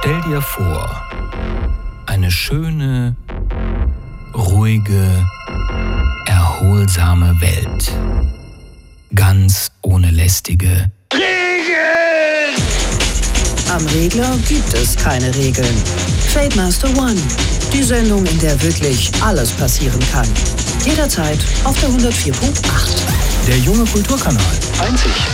Stell dir vor, eine schöne, ruhige, erholsame Welt. Ganz ohne lästige Regeln! Am Regler gibt es keine Regeln. Fademaster One, die Sendung, in der wirklich alles passieren kann. Jederzeit auf der 104.8. Der junge Kulturkanal. Einzig